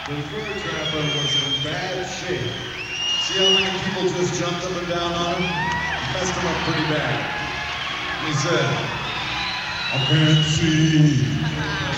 The fur trapper was in bad shape. See how many people just jumped up and down on him? Messed him up pretty bad. He said, I can't see.